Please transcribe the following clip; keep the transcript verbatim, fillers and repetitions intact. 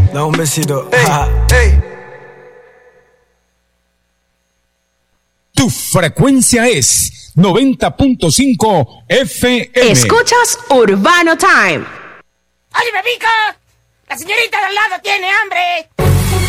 Da un besito. Ey, ey. Tu frecuencia es noventa punto cinco F M. Escuchas Urbano Time. ¡Oye, me pica! ¡La señorita de al lado tiene hambre!